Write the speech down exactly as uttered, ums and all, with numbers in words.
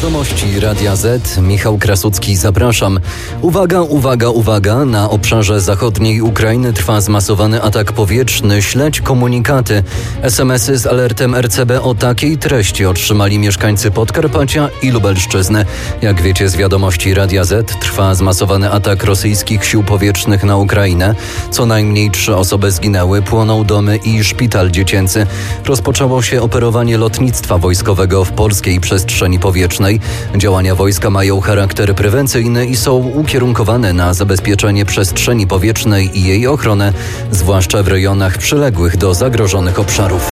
Wiadomości Radia Z. Michał Krasucki, zapraszam. Uwaga, uwaga, uwaga. Na obszarze zachodniej Ukrainy trwa zmasowany atak powietrzny. Śledź komunikaty. es em esy z alertem er ce be o takiej treści otrzymali mieszkańcy Podkarpacia i Lubelszczyzny. Jak wiecie z Wiadomości Radia Z, trwa zmasowany atak rosyjskich sił powietrznych na Ukrainę. Co najmniej trzy osoby zginęły, płoną domy i szpital dziecięcy. Rozpoczęło się operowanie lotnictwa wojskowego w polskiej przestrzeni powietrznej. Działania wojska mają charakter prewencyjny i są ukierunkowane na zabezpieczenie przestrzeni powietrznej i jej ochronę, zwłaszcza w rejonach przyległych do zagrożonych obszarów.